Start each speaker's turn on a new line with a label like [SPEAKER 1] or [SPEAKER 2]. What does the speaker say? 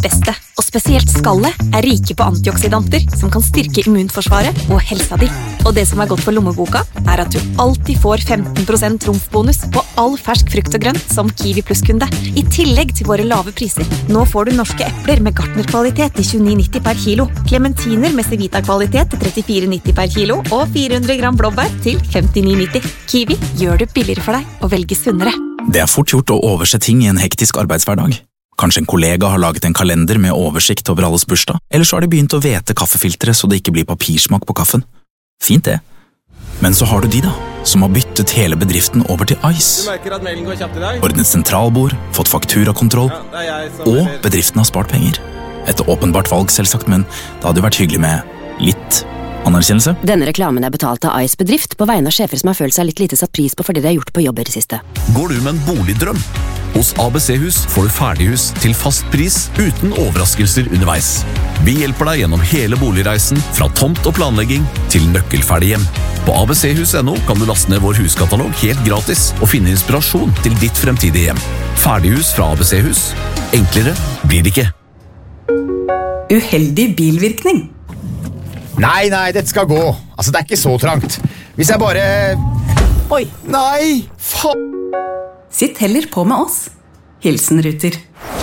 [SPEAKER 1] beste. Og spesielt skallet rike på antioksidanter som kan styrke immunforsvaret og helsa di. Og det som godt for lommeboka at du alltid får 15% trumfbonus på all fersk frukt og grønt som Kiwi Plus-kunde. I tillegg til våre lave priser. Nå får du norske epler med Gartner-kvalitet til 29,90 per kilo. Clementiner med Cevita-kvalitet til 34,90 per kilo. Og 400 gram blåbær til 59,90. Kiwi gjør det billigere for deg å velge sunnere.
[SPEAKER 2] Det fort gjort å overse ting i en hektisk arbeidshverdag. Kanskje en kollega har laget en kalender med oversikt over alles bursdag, eller så har de begynt å vete kaffefiltre så det ikke blir papirsmak på kaffen. Fint det. Men så har du de da, som har byttet hele bedriften over til Ice.
[SPEAKER 3] Du merker at mailen går kjapt i dag?
[SPEAKER 2] Ordnet sentralbord, fått fakturakontroll, og bedriften har spart penger. Et åpenbart valg selvsagt, men det hadde jo vært hyggelig med litt anerkjennelse.
[SPEAKER 4] Denne reklamen betalt av Ice Bedrift på vegne av sjefer som har følt seg litt lite satt pris på fordi de har gjort på jobber i siste.
[SPEAKER 5] Går du med en boligdrøm? Hos ABC-hus får du ferdighus til fast pris uten overraskelser underveis. Vi hjelper deg gjennom hele boligreisen, fra tomt og planlegging til nøkkelferdig hjem. På abchus.no kan du laste ned vår huskatalog helt gratis og finne inspirasjon til ditt fremtidige hjem. Ferdighus fra ABC-hus. Enklere blir det ikke.
[SPEAKER 6] Uheldig bilvirkning.
[SPEAKER 7] Nei, dette skal gå. Altså, det ikke så trangt. Hvis jeg bare...
[SPEAKER 6] Oi.
[SPEAKER 7] Nei, faen.
[SPEAKER 6] Sitt heller på med oss. Hilsen Ruter.